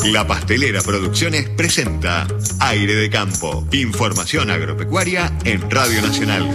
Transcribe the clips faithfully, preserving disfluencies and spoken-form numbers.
La Pastelera Producciones presenta Aire de Campo. Información agropecuaria en Radio Nacional.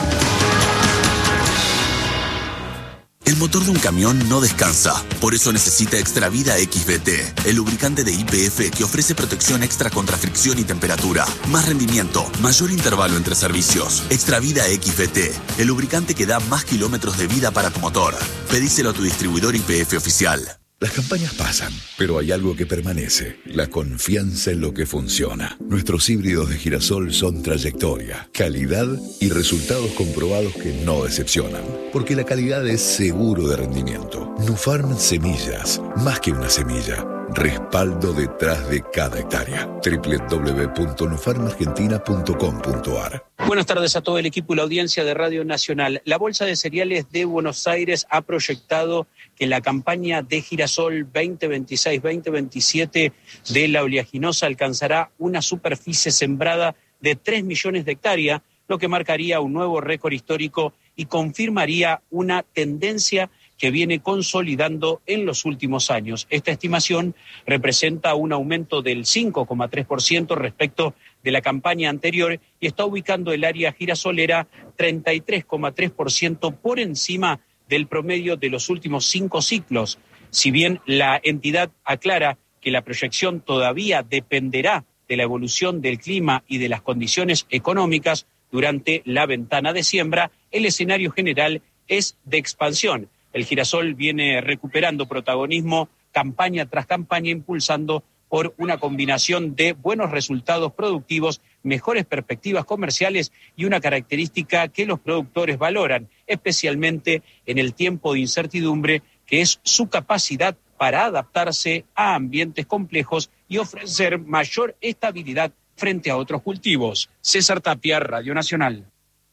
El motor de un camión no descansa, por eso necesita Extravida X B T, el lubricante de Y P F que ofrece protección extra contra fricción y temperatura, más rendimiento, mayor intervalo entre servicios. Extravida X B T, el lubricante que da más kilómetros de vida para tu motor. Pedíselo a tu distribuidor Y P F oficial. Las campañas pasan, pero hay algo que permanece: la confianza en lo que funciona. Nuestros híbridos de girasol son trayectoria, calidad y resultados comprobados que no decepcionan. Porque la calidad es seguro de rendimiento. Nufarm Semillas, más que una semilla, respaldo detrás de cada hectárea. doble u doble u doble u punto nufarm argentina punto com punto a r. Buenas tardes a todo el equipo y la audiencia de Radio Nacional. La Bolsa de Cereales de Buenos Aires ha proyectado que la campaña de girasol veinte veintiséis veinte veintisiete de la oleaginosa alcanzará una superficie sembrada de tres millones de hectáreas, lo que marcaría un nuevo récord histórico y confirmaría una tendencia que viene consolidando en los últimos años. Esta estimación representa un aumento del cinco coma tres por ciento respecto de la campaña anterior y está ubicando el área girasolera treinta y tres coma tres por ciento por encima del promedio de los últimos cinco ciclos. Si bien la entidad aclara que la proyección todavía dependerá de la evolución del clima y de las condiciones económicas durante la ventana de siembra, el escenario general es de expansión. El girasol viene recuperando protagonismo campaña tras campaña, impulsando por una combinación de buenos resultados productivos, mejores perspectivas comerciales y una característica que los productores valoran, especialmente en el tiempo de incertidumbre, que es su capacidad para adaptarse a ambientes complejos y ofrecer mayor estabilidad frente a otros cultivos. César Tapia, Radio Nacional.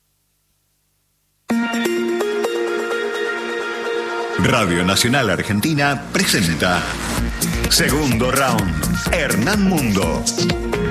Radio Nacional Argentina presenta Segundo Round. Hernán Mundo.